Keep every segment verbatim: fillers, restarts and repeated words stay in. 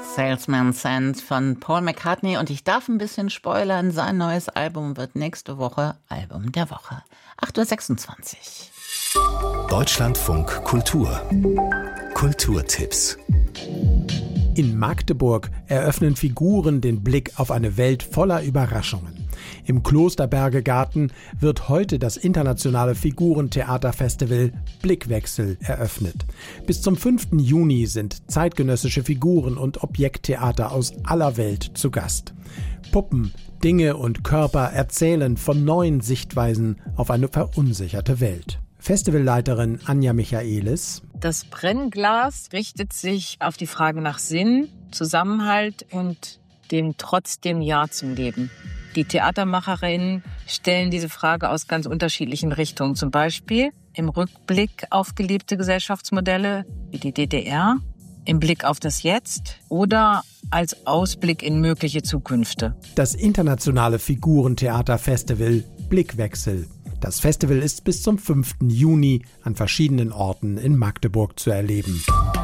Salesman Sand von Paul McCartney und ich darf ein bisschen spoilern, sein neues Album wird nächste Woche Album der Woche. acht Uhr sechsundzwanzig. Deutschlandfunk Kultur. Kulturtipps. In Magdeburg eröffnen Figuren den Blick auf eine Welt voller Überraschungen. Im Klosterberge-Garten wird heute das internationale Figurentheaterfestival Blickwechsel eröffnet. Bis zum fünften Juni sind zeitgenössische Figuren und Objekttheater aus aller Welt zu Gast. Puppen, Dinge und Körper erzählen von neuen Sichtweisen auf eine verunsicherte Welt. Festivalleiterin Anja Michaelis. Das Brennglas richtet sich auf die Frage nach Sinn, Zusammenhalt und dem trotzdem Ja zum Leben. Die Theatermacherinnen stellen diese Frage aus ganz unterschiedlichen Richtungen. Zum Beispiel im Rückblick auf gelebte Gesellschaftsmodelle wie die D D R, im Blick auf das Jetzt oder als Ausblick in mögliche Zukünfte. Das internationale Figurentheaterfestival Blickwechsel. Das Festival ist bis zum fünften Juni an verschiedenen Orten in Magdeburg zu erleben.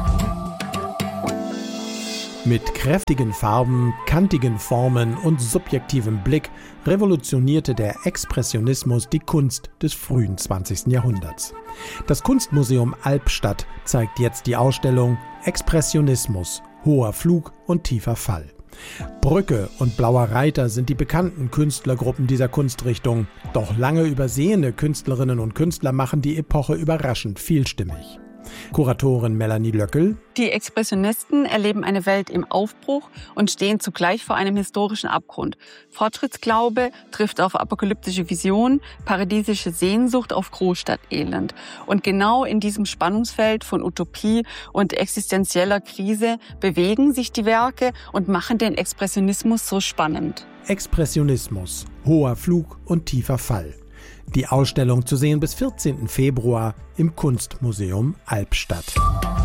Mit kräftigen Farben, kantigen Formen und subjektivem Blick revolutionierte der Expressionismus die Kunst des frühen zwanzigsten Jahrhunderts. Das Kunstmuseum Albstadt zeigt jetzt die Ausstellung Expressionismus, hoher Flug und tiefer Fall. Brücke und Blauer Reiter sind die bekannten Künstlergruppen dieser Kunstrichtung. Doch lange übersehene Künstlerinnen und Künstler machen die Epoche überraschend vielstimmig. Kuratorin Melanie Löckel. Die Expressionisten erleben eine Welt im Aufbruch und stehen zugleich vor einem historischen Abgrund. Fortschrittsglaube trifft auf apokalyptische Vision, paradiesische Sehnsucht auf Großstadtelend. Und genau in diesem Spannungsfeld von Utopie und existenzieller Krise bewegen sich die Werke und machen den Expressionismus so spannend. Expressionismus, hoher Flug und tiefer Fall. Die Ausstellung zu sehen bis vierzehnten Februar im Kunstmuseum Albstadt.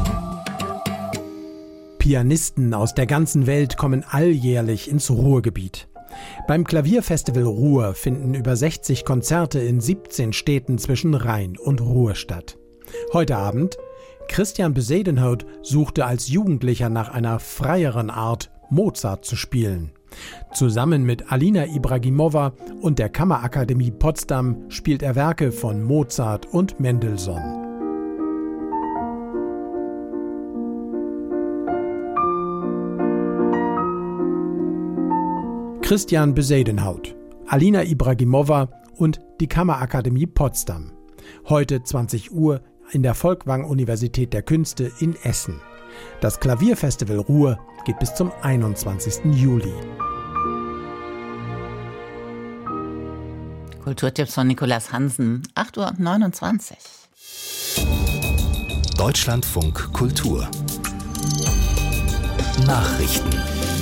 Pianisten aus der ganzen Welt kommen alljährlich ins Ruhrgebiet. Beim Klavierfestival Ruhr finden über sechzig Konzerte in siebzehn Städten zwischen Rhein und Ruhr statt. Heute Abend: Christian Besadenhout suchte als Jugendlicher nach einer freieren Art, Mozart zu spielen. Zusammen mit Alina Ibragimova und der Kammerakademie Potsdam spielt er Werke von Mozart und Mendelssohn. Christian Besadenhout, Alina Ibragimova und die Kammerakademie Potsdam. Heute zwanzig Uhr in der Folkwang-Universität der Künste in Essen. Das Klavierfestival Ruhr geht bis zum einundzwanzigsten Juli. Kulturtipps von Nikolas Hansen, acht Uhr neunundzwanzig. Deutschlandfunk Kultur. Nachrichten.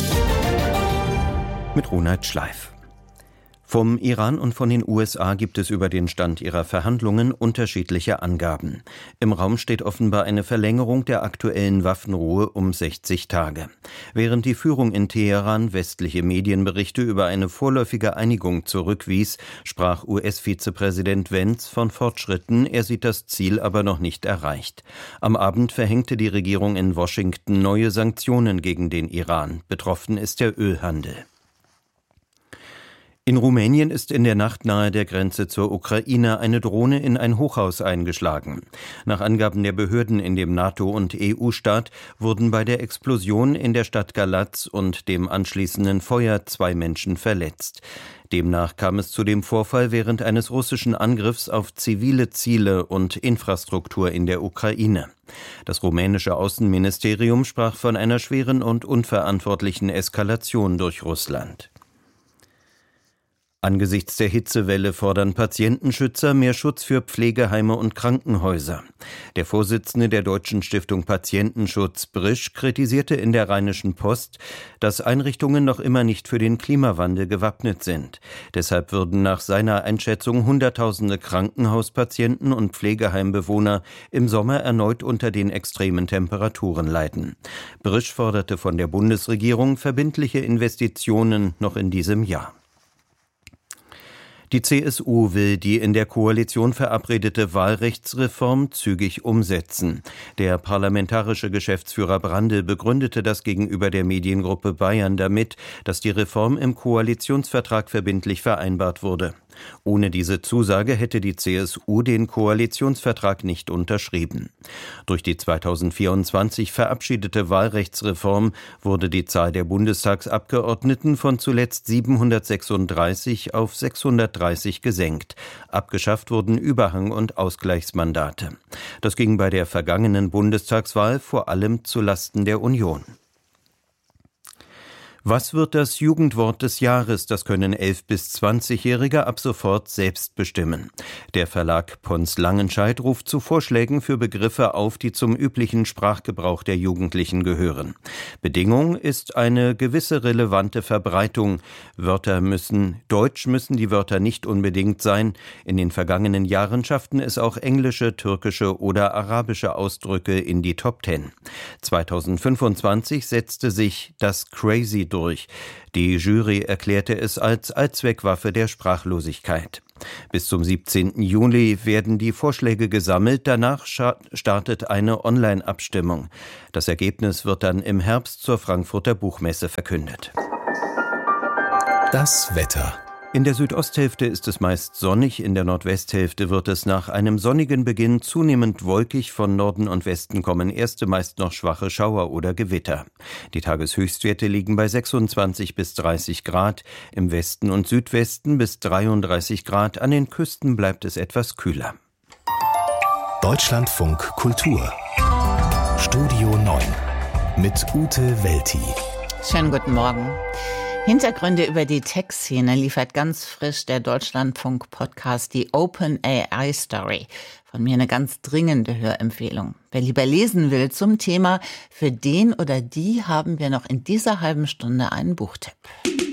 Mit Ronald Schleif. Vom Iran und von den U S A gibt es über den Stand ihrer Verhandlungen unterschiedliche Angaben. Im Raum steht offenbar eine Verlängerung der aktuellen Waffenruhe um sechzig Tage. Während die Führung in Teheran westliche Medienberichte über eine vorläufige Einigung zurückwies, sprach U S-Vizepräsident Vance von Fortschritten, er sieht das Ziel aber noch nicht erreicht. Am Abend verhängte die Regierung in Washington neue Sanktionen gegen den Iran. Betroffen ist der Ölhandel. In Rumänien ist in der Nacht nahe der Grenze zur Ukraine eine Drohne in ein Hochhaus eingeschlagen. Nach Angaben der Behörden in dem NATO- und E U-Staat wurden bei der Explosion in der Stadt Galatz und dem anschließenden Feuer zwei Menschen verletzt. Demnach kam es zu dem Vorfall während eines russischen Angriffs auf zivile Ziele und Infrastruktur in der Ukraine. Das rumänische Außenministerium sprach von einer schweren und unverantwortlichen Eskalation durch Russland. Angesichts der Hitzewelle fordern Patientenschützer mehr Schutz für Pflegeheime und Krankenhäuser. Der Vorsitzende der Deutschen Stiftung Patientenschutz, Brisch, kritisierte in der Rheinischen Post, dass Einrichtungen noch immer nicht für den Klimawandel gewappnet sind. Deshalb würden nach seiner Einschätzung Hunderttausende Krankenhauspatienten und Pflegeheimbewohner im Sommer erneut unter den extremen Temperaturen leiden. Brisch forderte von der Bundesregierung verbindliche Investitionen noch in diesem Jahr. Die C S U will die in der Koalition verabredete Wahlrechtsreform zügig umsetzen. Der parlamentarische Geschäftsführer Brandl begründete das gegenüber der Mediengruppe Bayern damit, dass die Reform im Koalitionsvertrag verbindlich vereinbart wurde. Ohne diese Zusage hätte die C S U den Koalitionsvertrag nicht unterschrieben. Durch die zweitausendvierundzwanzig verabschiedete Wahlrechtsreform wurde die Zahl der Bundestagsabgeordneten von zuletzt siebenhundertsechsunddreißig auf sechshundertdreißig gesenkt. Abgeschafft wurden Überhang- und Ausgleichsmandate. Das ging bei der vergangenen Bundestagswahl vor allem zulasten der Union. Was wird das Jugendwort des Jahres? Das können elf- bis zwanzigjährige ab sofort selbst bestimmen. Der Verlag Pons Langenscheidt ruft zu Vorschlägen für Begriffe auf, die zum üblichen Sprachgebrauch der Jugendlichen gehören. Bedingung ist eine gewisse relevante Verbreitung. Wörter müssen, Deutsch müssen die Wörter nicht unbedingt sein. In den vergangenen Jahren schafften es auch englische, türkische oder arabische Ausdrücke in die Top Ten. zweitausendfünfundzwanzig setzte sich das Crazy durch. Durch. Die Jury erklärte es als Allzweckwaffe der Sprachlosigkeit. Bis zum siebzehnten Juli werden die Vorschläge gesammelt, danach startet eine Online-Abstimmung. Das Ergebnis wird dann im Herbst zur Frankfurter Buchmesse verkündet. Das Wetter. In der Südosthälfte ist es meist sonnig, in der Nordwesthälfte wird es nach einem sonnigen Beginn zunehmend wolkig, von Norden und Westen kommen erste meist noch schwache Schauer oder Gewitter. Die Tageshöchstwerte liegen bei sechsundzwanzig bis dreißig Grad, im Westen und Südwesten bis dreiunddreißig Grad, an den Küsten bleibt es etwas kühler. Deutschlandfunk Kultur Studio neun mit Ute Welti. Schönen guten Morgen. Hintergründe über die Tech-Szene liefert ganz frisch der Deutschlandfunk-Podcast die OpenAI-Story. Von mir eine ganz dringende Hörempfehlung. Wer lieber lesen will zum Thema, für den oder die haben wir noch in dieser halben Stunde einen Buchtipp.